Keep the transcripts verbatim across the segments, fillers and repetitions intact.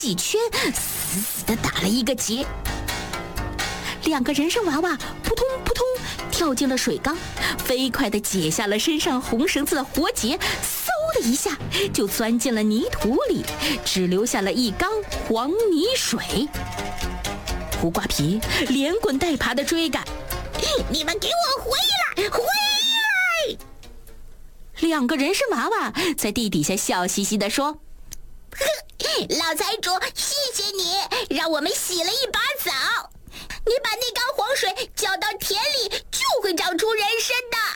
几圈，死死地打了一个结。两个人参娃娃扑通扑通跳进了水缸，飞快地解下了身上红绳子的活结，嗖的一下就钻进了泥土里，只留下了一缸黄泥水。胡瓜皮连滚带爬地追赶， 你们给我回来，回来！ 两个人参娃娃在地底下笑嘻嘻地说： 老财主，谢谢你让我们洗了一把澡，你把那缸黄水浇到田里，就会长出人参的。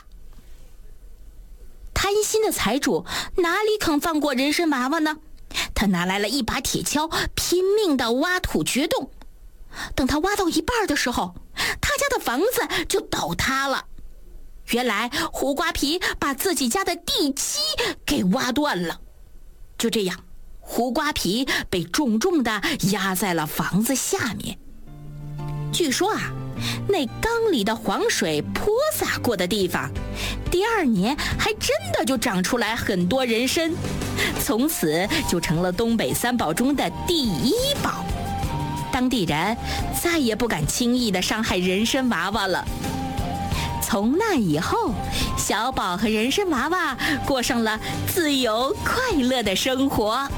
贪心的财主哪里肯放过人参娃娃呢？他拿来了一把铁锹，拼命地挖土掘洞。等他挖到一半的时候，他家的房子就倒塌了。原来胡瓜皮把自己家的地基给挖断了。就这样，胡瓜皮被重重地压在了房子下面。据说啊，那缸里的黄水泼洒过的地方，第二年还真的就长出来很多人参，从此就成了东北三宝中的第一宝。当地人再也不敢轻易地伤害人参娃娃了。从那以后，小宝和人参娃娃过上了自由快乐的生活。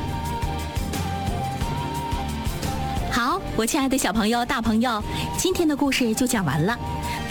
好，我亲爱的小朋友、大朋友，今天的故事就讲完了。